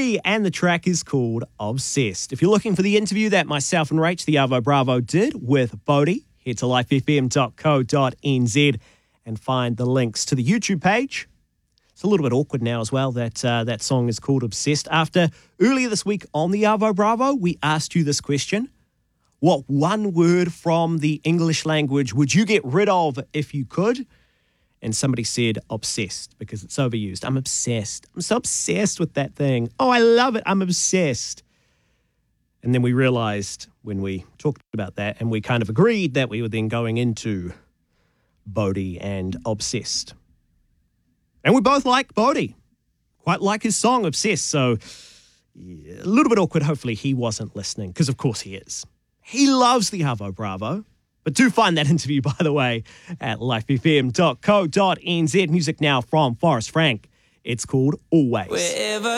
Bodhi, and the track is called Obsessed. If you're looking for the interview that myself and Rach, the Arvo Bravo, did with Bodhi, head to lifefm.co.nz and find the links to the YouTube page. It's a little bit awkward now as well that that song is called Obsessed. After earlier this week on the Arvo Bravo, we asked you this question. What one word from the English language would you get rid of if you could? And somebody said obsessed because it's overused. I'm obsessed. I'm so obsessed with that thing. Oh, I love it. I'm obsessed. And then we realized when we talked about that and we kind of agreed that we were then going into Bodhi and Obsessed. And we both like Bodhi. Quite like his song, Obsessed. So yeah, a little bit awkward. Hopefully he wasn't listening because of course he is. He loves the Arvo Bravo. But do find that interview, by the way, at lifefm.co.nz. Music now from Forrest Frank. It's called Always.